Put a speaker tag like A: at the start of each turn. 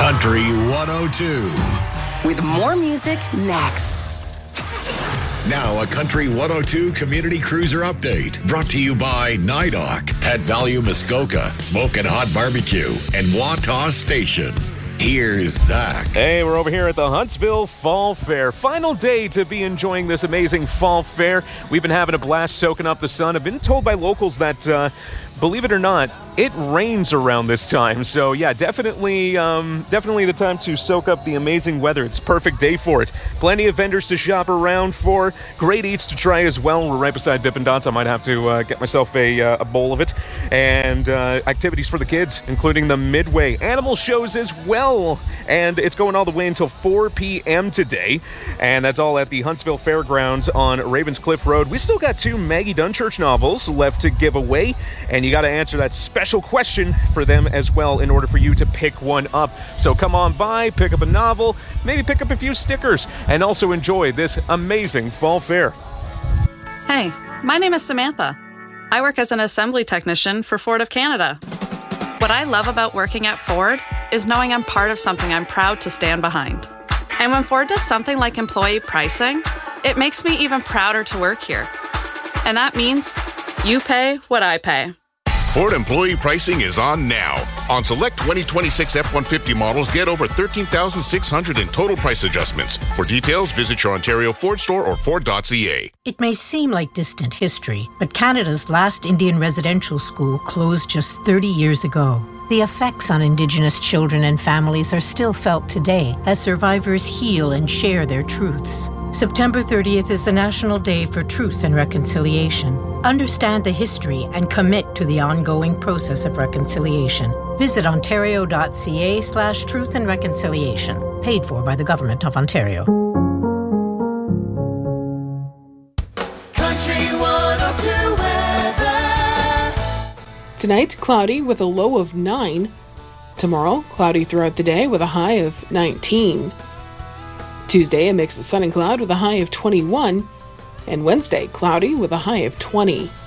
A: Country 102.
B: With more music next.
A: Now a Country 102 Community Cruiser update brought to you by NIDOC, Pet Value Muskoka, Smokin' Hot Barbecue, and Wataw Station. Here's Zach.
C: Hey, we're over here at the Huntsville Fall Fair. Final day to be enjoying this amazing fall fair. We've been having a blast soaking up the sun. I've been told by locals that, believe it or not, it rains around this time. So yeah, definitely the time to soak up the amazing weather. It's a perfect day for it. Plenty of vendors to shop around for. Great eats to try as well. We're right beside Dippin' Dots. I might have to get myself a bowl of it. And activities for the kids, including the Midway Animal shows as well. And it's going all the way until 4 p.m. today. And that's all at the Huntsville Fairgrounds on Ravenscliff Road. We still got 2 Maggie Dunchurch novels left to give away. And you got to answer that special question for them as well in order for you to pick one up. So come on by, pick up a novel, maybe pick up a few stickers, and also enjoy this amazing fall fair.
D: Hey, my name is Samantha. I work as an assembly technician for Ford of Canada. What I love about working at Ford is knowing I'm part of something I'm proud to stand behind. And when Ford does something like employee pricing, it makes me even prouder to work here. And that means you pay what I pay.
E: Ford employee pricing is on now. On select 2026 F-150 models, get over $13,600 in total price adjustments. For details, visit your Ontario Ford store or Ford.ca.
F: It may seem like distant history, but Canada's last Indian residential school closed just 30 years ago. The effects on Indigenous children and families are still felt today as survivors heal and share their truths. September 30th is the National Day for Truth and Reconciliation. Understand the history and commit to the ongoing process of reconciliation. Visit ontario.ca/truth and reconciliation. Paid for by the Government of Ontario.
G: Country 102 weather.
H: Tonight, cloudy with a low of 9. Tomorrow, cloudy throughout the day with a high of 19. Tuesday, a mix of sun and cloud with a high of 21. And Wednesday, cloudy with a high of 20.